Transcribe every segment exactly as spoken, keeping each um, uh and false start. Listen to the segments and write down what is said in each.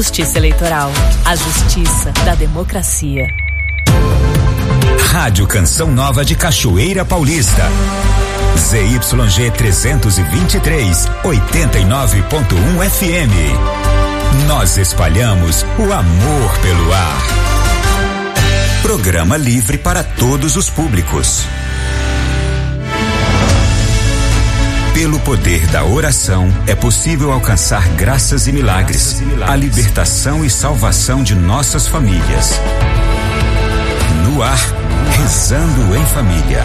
Justiça Eleitoral, a justiça da democracia. Rádio Canção Nova de Cachoeira Paulista. Z Y G trezentos e vinte e três, oitenta e nove ponto um F M. Nós espalhamos o amor pelo ar. Programa livre para todos os públicos. Pelo poder da oração, é possível alcançar graças e milagres, a libertação e salvação de nossas famílias. No ar, Rezando em Família.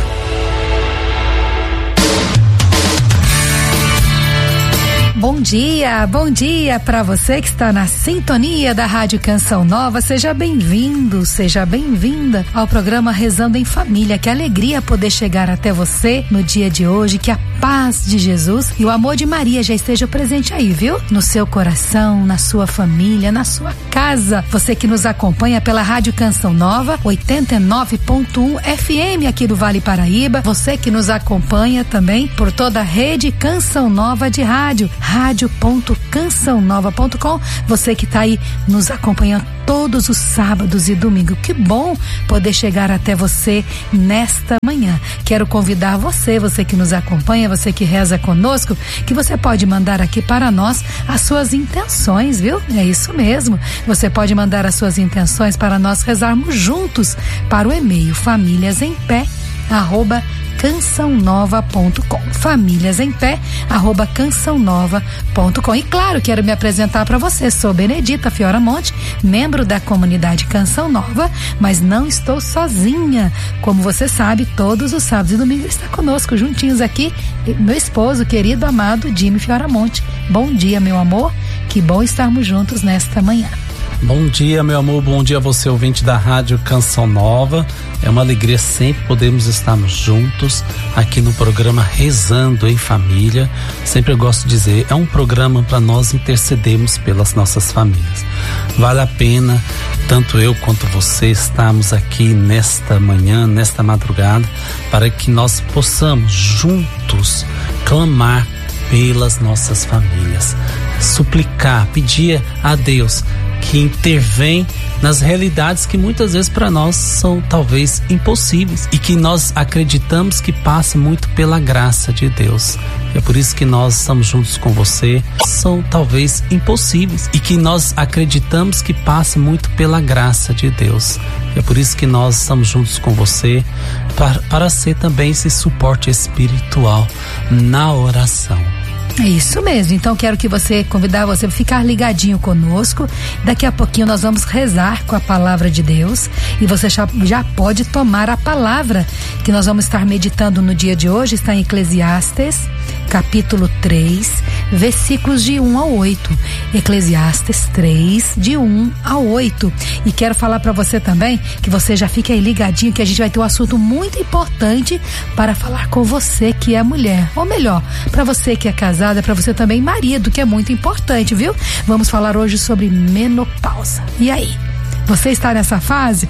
Bom dia, bom dia para você que está na sintonia da Rádio Canção Nova. Seja bem-vindo, seja bem-vinda ao programa Rezando em Família. Que alegria poder chegar até você no dia de hoje. Que a paz de Jesus e o amor de Maria já esteja presente aí, viu? No seu coração, na sua família, na sua casa. Você que nos acompanha pela Rádio Canção Nova, oitenta e nove ponto um F M aqui do Vale Paraíba. Você que nos acompanha também por toda a rede Canção Nova de rádio. rádio ponto canção nova ponto com. Você que está aí nos acompanhando todos os sábados e domingos. Que bom poder chegar até você nesta manhã. Quero convidar você, você que nos acompanha, você que reza conosco, que você pode mandar aqui para nós as suas intenções, viu? É isso mesmo. Você pode mandar as suas intenções para nós rezarmos juntos para o e-mail famílias em pé arroba canção nova ponto com. Famílias em pé arroba canção nova ponto com. E claro, quero me apresentar para você. Sou Benedita Fioramonte, membro da comunidade Canção Nova, mas não estou sozinha. Como você sabe, todos os sábados e domingos está conosco, juntinhos aqui, meu esposo, querido, amado Jimmy Fioramonte. Bom dia, meu amor. Que bom estarmos juntos nesta manhã. Bom dia, meu amor, bom dia a você, ouvinte da Rádio Canção Nova. É uma alegria sempre podermos estarmos juntos aqui no programa Rezando em Família. Sempre eu gosto de dizer, é um programa para nós intercedermos pelas nossas famílias. Vale a pena, tanto eu quanto você, estarmos aqui nesta manhã, nesta madrugada, para que nós possamos juntos clamar pelas nossas famílias, suplicar, pedir a Deus que intervém nas realidades que muitas vezes para nós são talvez impossíveis e que nós acreditamos que passa muito pela graça de Deus. É por isso que nós estamos juntos com você. São talvez impossíveis e que nós acreditamos que passa muito pela graça de Deus. É por isso que nós estamos juntos com você para, para ser também esse suporte espiritual na oração. É isso mesmo, então quero que você, convidar você a ficar ligadinho conosco. Daqui a pouquinho nós vamos rezar com a palavra de Deus e você já, já pode tomar a palavra que nós vamos estar meditando no dia de hoje. Está em Eclesiastes, capítulo três, versículos de um ao oito. Eclesiastes três, de um ao oito. E quero falar para você também que você já fique aí ligadinho, que a gente vai ter um assunto muito importante para falar com você que é mulher, ou melhor, para você que é casada, para você também marido, que é muito importante, viu? Vamos falar hoje sobre menopausa. E aí, você está nessa fase?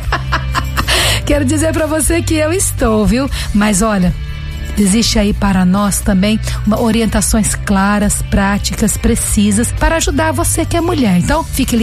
Quero dizer para você que eu estou, viu? Mas olha, existe aí para nós também uma, orientações claras, práticas, precisas para ajudar você que é mulher. Então, fique